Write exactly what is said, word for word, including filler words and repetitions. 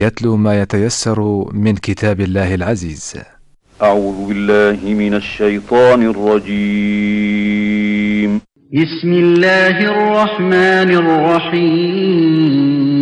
يتلو ما يتيسر من كتاب الله العزيز. أعوذ بالله من الشيطان الرجيم. بسم الله الرحمن الرحيم.